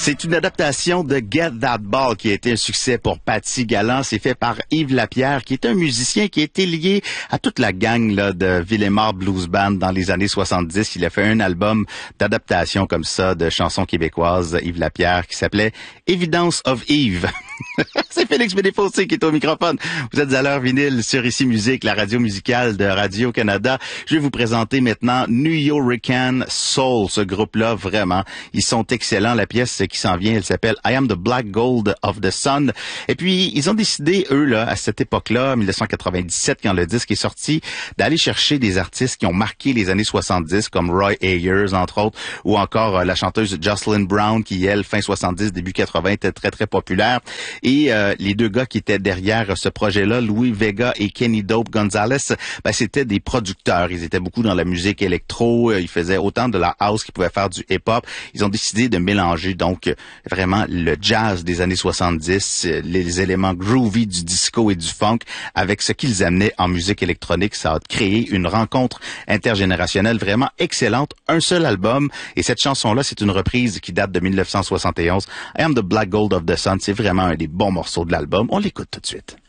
C'est une adaptation de Get That Ball qui a été un succès pour Patty Galland. C'est fait par Yves Lapierre, qui est un musicien qui a été lié à toute la gang là, de Villemort Blues Band dans les années 70. Il a fait un album d'adaptation comme ça de chansons québécoises, Yves Lapierre, qui s'appelait Evidence of Yves. C'est Félix Bédéfossé qui est au microphone. Vous êtes à l'heure vinyle sur Ici Musique, la radio musicale de Radio-Canada. Je vais vous présenter maintenant New Yorkan Soul. Ce groupe-là, vraiment, ils sont excellents. La pièce qui s'en vient, elle s'appelle I Am the Black Gold of the Sun. Et puis, ils ont décidé, eux, là, à cette époque-là, 1997, quand le disque est sorti, d'aller chercher des artistes qui ont marqué les années 70, comme Roy Ayers, entre autres, ou encore la chanteuse Jocelyn Brown, qui, elle, fin 70, début 80, était très, très populaire. Et les deux gars qui étaient derrière ce projet-là, Louis Vega et Kenny Dope Gonzalez, ben, c'était des producteurs. Ils étaient beaucoup dans la musique électro. Ils faisaient autant de la house qu'ils pouvaient faire du hip-hop. Ils ont décidé de mélanger donc vraiment le jazz des années 70, les éléments groovy du disco et du funk avec ce qu'ils amenaient en musique électronique. Ça a créé une rencontre intergénérationnelle vraiment excellente. Un seul album. Et cette chanson-là, c'est une reprise qui date de 1971. I Am the Black Gold of the Sun. C'est vraiment un des bons morceaux de l'album. On l'écoute tout de suite.